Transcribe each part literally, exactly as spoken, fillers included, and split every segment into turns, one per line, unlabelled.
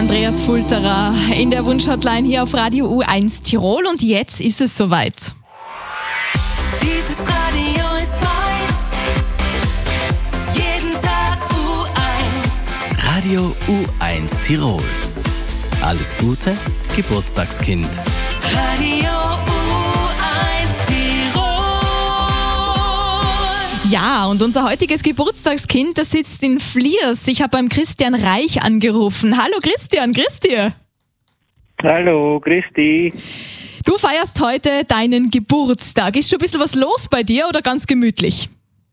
Andreas Fulterer in der Wunschhotline hier auf Radio U eins Tirol und jetzt ist es soweit.
Dieses Radio ist meins, jeden Tag U eins.
Radio U eins Tirol. Alles Gute, Geburtstagskind.
Radio U eins Tirol.
Ja, und unser heutiges Geburtstagskind, das sitzt in Fliers. Ich habe beim Christian Reich angerufen. Hallo Christian, grüß dir.
Hallo, grüß dich.
Du feierst heute deinen Geburtstag. Ist schon ein bisschen was los bei dir oder ganz gemütlich?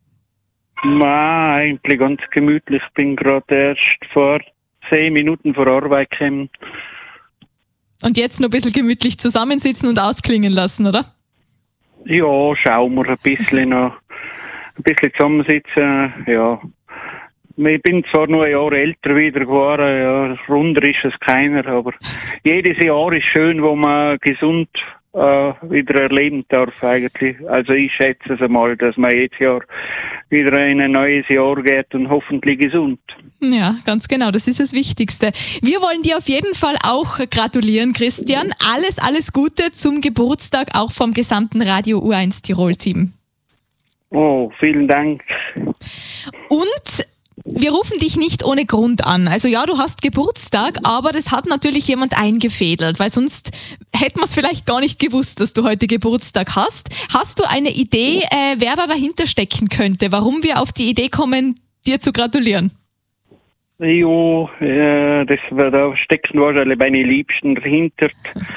Na, eigentlich ganz gemütlich. Ich bin gerade erst vor zehn Minuten vor Arbeit gekommen.
Und jetzt noch ein bisschen gemütlich zusammensitzen und ausklingen lassen, oder?
Ja, schauen wir ein bisschen noch. Ein bisschen zusammensitzen, ja. Ich bin zwar nur ein Jahr älter wieder geworden, ja, runder ist es keiner, aber jedes Jahr ist schön, wo man gesund äh, wieder erleben darf eigentlich. Also ich schätze es einmal, dass man jedes Jahr wieder in ein neues Jahr geht und hoffentlich gesund.
Ja, ganz genau, das ist das Wichtigste. Wir wollen dir auf jeden Fall auch gratulieren, Christian. Alles, alles Gute zum Geburtstag, auch vom gesamten Radio U eins Tirol-Team.
Oh, vielen Dank.
Und wir rufen dich nicht ohne Grund an. Also ja, du hast Geburtstag, aber das hat natürlich jemand eingefädelt, weil sonst hätten wir es vielleicht gar nicht gewusst, dass du heute Geburtstag hast. Hast du eine Idee, äh, wer da dahinter stecken könnte, warum wir auf die Idee kommen, dir zu gratulieren?
Jo, äh, das, da stecken wahrscheinlich meine Liebsten dahinter,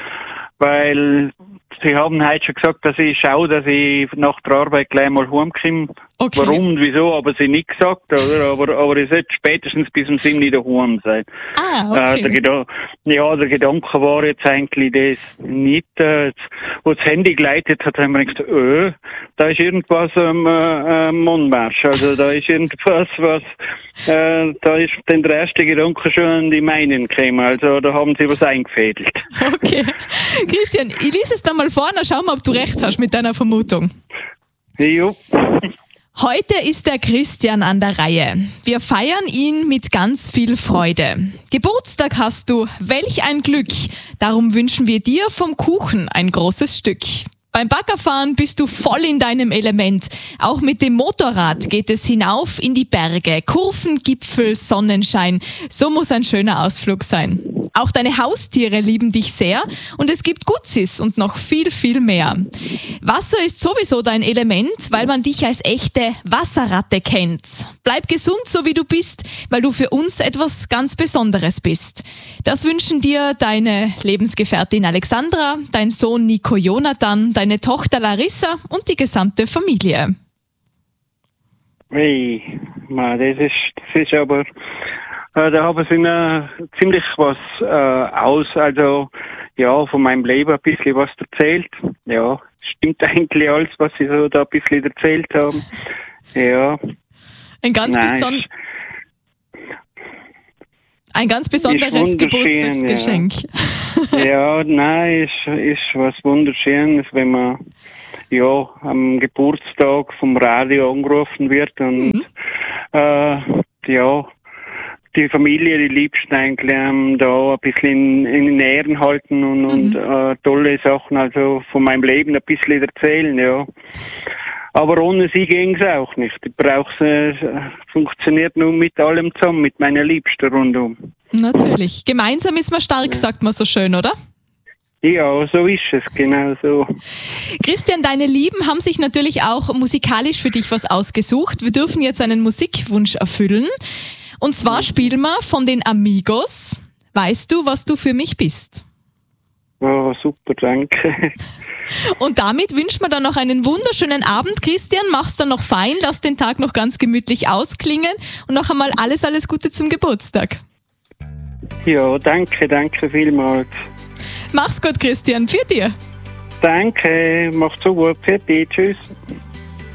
weil sie haben heute schon gesagt, dass ich schaue, dass ich nach der Arbeit gleich mal heimkomme.
Okay.
Warum und wieso, aber sie nicht gesagt, oder? Aber, aber ich sollte spätestens bis um sieben Uhr daheim sein.
Ah, okay.
Äh, der Gedan- ja, der Gedanke war jetzt eigentlich das nicht, äh, wo das Handy geleitet hat, haben wir gedacht, öh, da ist irgendwas am äh, äh, Mondmarsch. Also da ist irgendwas, was, äh, da ist dann der erste Gedanke schon an die meinen gekommen. Also da haben sie was eingefädelt.
Okay. Christian, ich lese es dann mal vor, dann schauen wir, ob du recht hast mit deiner Vermutung.
Jo.
Heute ist der Christian an der Reihe. Wir feiern ihn mit ganz viel Freude. Geburtstag hast du, welch ein Glück. Darum wünschen wir dir vom Kuchen ein großes Stück. Beim Baggerfahren bist du voll in deinem Element. Auch mit dem Motorrad geht es hinauf in die Berge. Kurven, Gipfel, Sonnenschein. So muss ein schöner Ausflug sein. Auch deine Haustiere lieben dich sehr und es gibt Gutsis und noch viel, viel mehr. Wasser ist sowieso dein Element, weil man dich als echte Wasserratte kennt. Bleib gesund, so wie du bist, weil du für uns etwas ganz Besonderes bist. Das wünschen dir deine Lebensgefährtin Alexandra, dein Sohn Nico Jonathan, deine Tochter Larissa und die gesamte Familie.
Hey, man, das ist, das ist aber, äh, da haben sie mir ziemlich was äh, aus, also ja, von meinem Leben ein bisschen was erzählt. Ja, stimmt eigentlich alles, was sie so da ein bisschen erzählt haben. Ja.
Ein ganz,
Nein,
beson-
ist,
ein ganz besonderes
wunderschön,
Geburtstagsgeschenk.
Ja, ja nein, ist, ist was Wunderschönes, wenn man ja am Geburtstag vom Radio angerufen wird und
Mhm.
äh, ja, die Familie, die Liebsten eigentlich ähm, da ein bisschen in, in Ehren halten und, und äh, tolle Sachen, also von meinem Leben ein bisschen erzählen, ja. Aber ohne sie ging's auch nicht. Ich brauch's, äh, funktioniert nur mit allem zusammen, mit meiner Liebsten rundum.
Natürlich. Gemeinsam ist man stark, sagt man so schön, oder?
Ja, so ist es, genau so.
Christian, deine Lieben haben sich natürlich auch musikalisch für dich was ausgesucht. Wir dürfen jetzt einen Musikwunsch erfüllen. Und zwar spielen wir von den Amigos. Weißt du, was du für mich bist?
Oh, super, danke.
Und damit wünscht man dann noch einen wunderschönen Abend. Christian, mach's dann noch fein, lass den Tag noch ganz gemütlich ausklingen und noch einmal alles, alles Gute zum Geburtstag.
Ja, danke, danke vielmals.
Mach's gut, Christian. Für dir.
Danke, macht's so gut. Für dich. Tschüss.